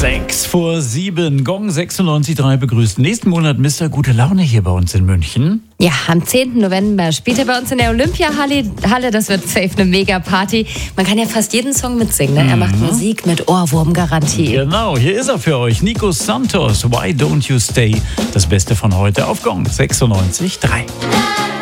6:07, Gong 96.3 begrüßt nächsten Monat Mr. Gute Laune hier bei uns in München. Ja, am 10. November spielt er bei uns in der Olympiahalle. Das wird safe eine Mega-Party. Man kann ja fast jeden Song mitsingen, ne? Er macht Musik mit Ohrwurm-Garantie. Genau, hier ist er für euch. Nico Santos, Why Don't You Stay? Das Beste von heute auf Gong 96.3.